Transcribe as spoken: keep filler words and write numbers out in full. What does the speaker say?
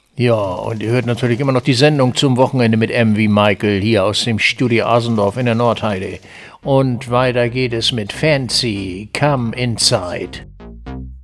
Ja, und ihr hört natürlich immer noch die Sendung zum Wochenende mit M wie Michael hier aus dem Studio Asendorf in der Nordheide. Und weiter geht es mit Fancy, Come Inside.